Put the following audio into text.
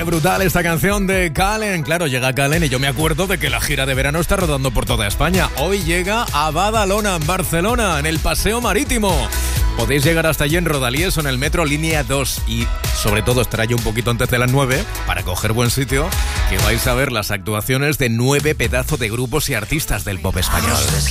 brutal esta canción de Kallen. Claro, llega Kallen y yo me acuerdo de que la gira de verano está rodando por toda España. Hoy llega a Badalona, en Barcelona, en el Paseo Marítimo. Podéis llegar hasta allí en Rodalies o en el metro Línea 2 y sobre todo estar allí un poquito antes de las 9 para coger buen sitio, que vais a ver las actuaciones de 9 pedazos de grupos y artistas del pop español.